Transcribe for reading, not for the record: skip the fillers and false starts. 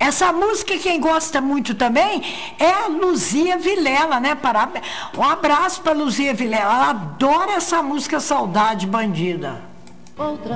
Essa música, quem gosta muito também é a Luzia Vilela, né? Um abraço para Luzia Vilela. Ela adora essa música Saudade Bandida. Outra